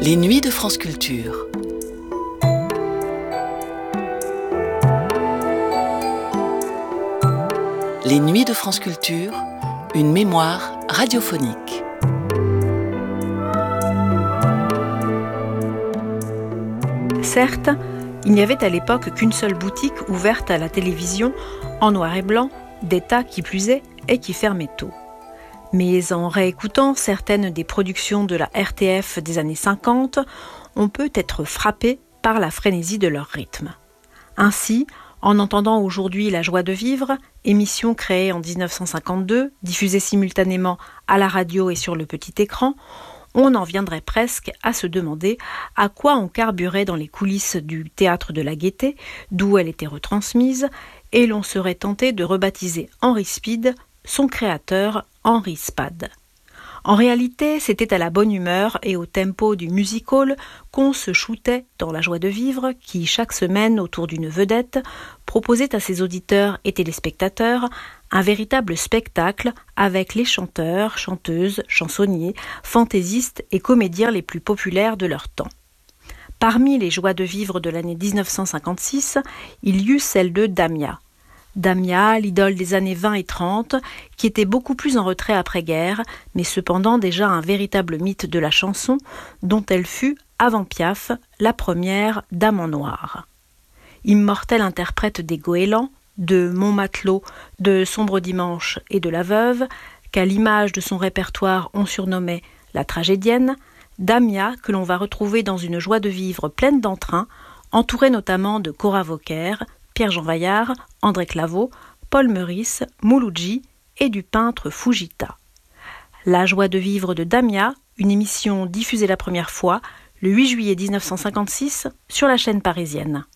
Les nuits de France Culture. Les nuits de France Culture, une mémoire radiophonique. Certes, il n'y avait à l'époque qu'une seule boutique ouverte à la télévision, en noir et blanc, d'État qui plus est, et qui fermait tôt. Mais en réécoutant certaines des productions de la RTF des années 50, on peut être frappé par la frénésie de leur rythme. Ainsi, en entendant aujourd'hui La joie de vivre, émission créée en 1952, diffusée simultanément à la radio et sur le petit écran, on en viendrait presque à se demander à quoi on carburait dans les coulisses du théâtre de la Gaîté, d'où elle était retransmise, et l'on serait tenté de rebaptiser Henri Spid, son créateur Henri Spad. En réalité, c'était à la bonne humeur et au tempo du music-hall qu'on se shootait dans La joie de vivre, qui, chaque semaine, autour d'une vedette, proposait à ses auditeurs et téléspectateurs un véritable spectacle avec les chanteurs, chanteuses, chansonniers, fantaisistes et comédiens les plus populaires de leur temps. Parmi les joies de vivre de l'année 1956, il y eut celle de Damia. Damia, l'idole des années 20 et 30, qui était beaucoup plus en retrait après-guerre, mais cependant déjà un véritable mythe de la chanson, dont elle fut, avant Piaf, la première dame en noir. Immortelle interprète des goélands, de Mon matelot, de Sombre dimanche et de La veuve, qu'à l'image de son répertoire on surnommait la tragédienne, Damia, que l'on va retrouver dans une joie de vivre pleine d'entrain, entourée notamment de Cora Vauquer, Pierre-Jean Vaillard, André Claveau, Paul Meurice, Mouloudji et du peintre Fujita. La joie de vivre de Damia, une émission diffusée la première fois le 8 juillet 1956 sur la chaîne parisienne.